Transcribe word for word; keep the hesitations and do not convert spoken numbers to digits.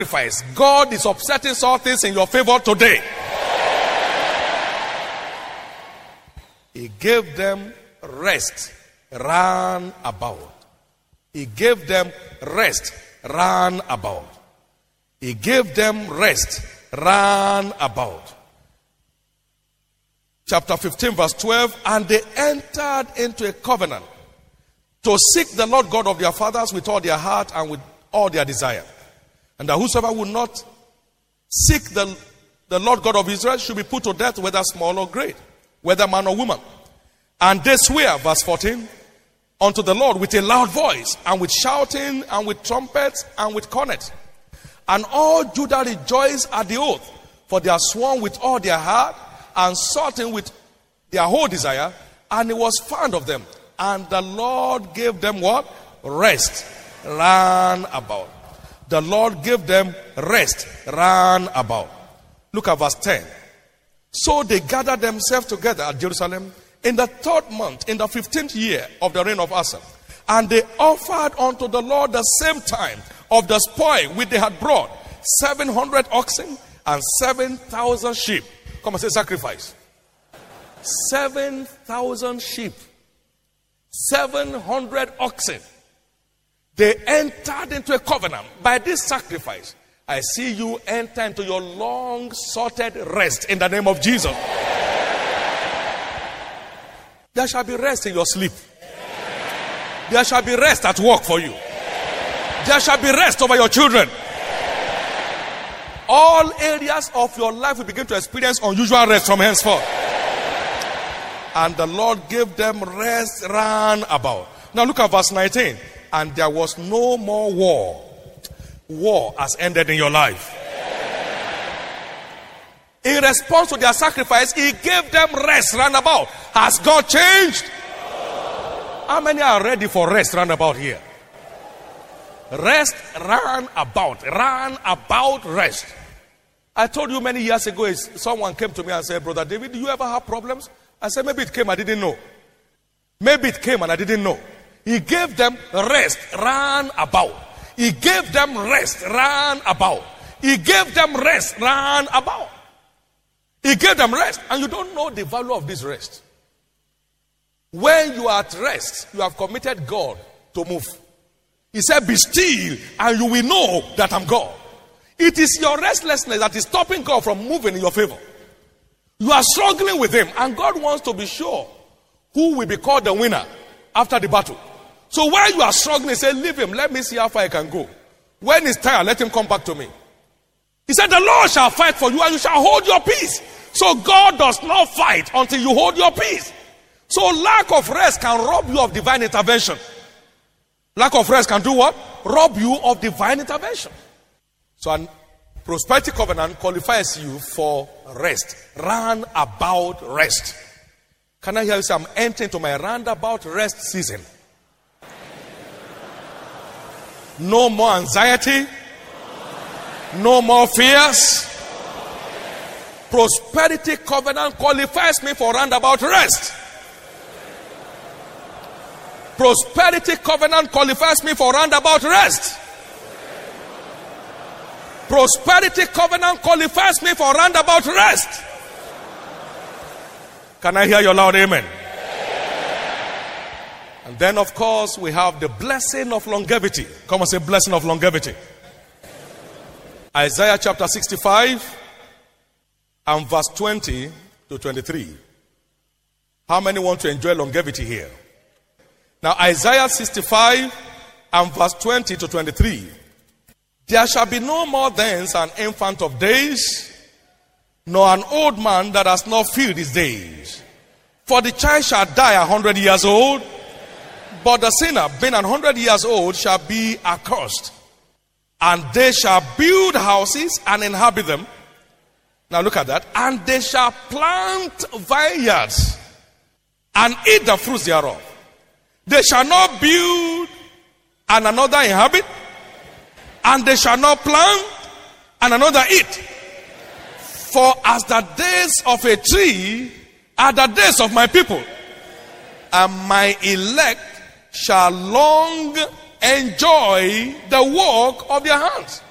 sacrifice. God is upsetting all things in your favor today. He gave them rest, ran about. He gave them rest, ran about. He gave them rest, ran about. Chapter fifteen, verse twelve. And they entered into a covenant to seek the Lord God of their fathers with all their heart and with all their desire. And that whosoever would not seek the, the Lord God of Israel should be put to death, whether small or great, whether man or woman. And they swear, verse fourteen, unto the Lord with a loud voice, and with shouting, and with trumpets, and with cornets. And all Judah rejoiced at the oath, for they are sworn with all their heart, and sought him with their whole desire, and he was found of them. And the Lord gave them what? Rest, ran about. The Lord gave them rest, ran about. Look at verse ten. So they gathered themselves together at Jerusalem in the third month, in the fifteenth year of the reign of Asa. And they offered unto the Lord the same time of the spoil which they had brought, seven hundred oxen and seven thousand sheep. Come and say sacrifice. Seven thousand sheep. Seven hundred oxen. They entered into a covenant. By this sacrifice, I see you enter into your long-sorted rest in the name of Jesus. There shall be rest in your sleep. There shall be rest at work for you. There shall be rest over your children. All areas of your life will begin to experience unusual rest from henceforth. And the Lord gave them rest round about. Now look at verse nineteen. And there was no more war. War has ended in your life. In response to their sacrifice, he gave them rest round about. Has God changed? How many are ready for rest round about here? Rest round about. Round about rest. I told you many years ago, someone came to me and said, Brother David, do you ever have problems? I said, maybe it came, I didn't know. Maybe it came and I didn't know. He gave them rest, ran about. He gave them rest, ran about. He gave them rest, ran about. He gave them rest. And you don't know the value of this rest. When you are at rest, you have committed God to move. He said, be still and you will know that I'm God. It is your restlessness that is stopping God from moving in your favor. You are struggling with him, and God wants to be sure who will be called the winner after the battle. So while you are struggling, say, leave him, let me see how far I can go. When he's tired, let him come back to me. He said, the Lord shall fight for you and you shall hold your peace. So God does not fight until you hold your peace. So lack of rest can rob you of divine intervention. Lack of rest can do what? Rob you of divine intervention. So a prosperity covenant qualifies you for rest. Round about rest. Can I hear you say, I'm entering into my roundabout rest season. No more anxiety. No more fears. Prosperity covenant qualifies me for roundabout rest. Prosperity covenant qualifies me for roundabout rest. Prosperity covenant qualifies me for roundabout rest. Can I hear your loud amen? And then, of course, we have the blessing of longevity. Come and say, blessing of longevity. Isaiah chapter sixty-five and verse twenty to twenty-three. How many want to enjoy longevity here? Now, Isaiah sixty-five and verse twenty to twenty-three. There shall be no more thence an infant of days, nor an old man that has not filled his days. For the child shall die a hundred years old, but the sinner, being an hundred years old, shall be accursed. And they shall build houses and inhabit them. Now look at that. And they shall plant vineyards and eat the fruits thereof. They shall not build and another inhabit, and they shall not plant and another eat. For as the days of a tree are the days of my people, and my elect shall long enjoy the work of their hands.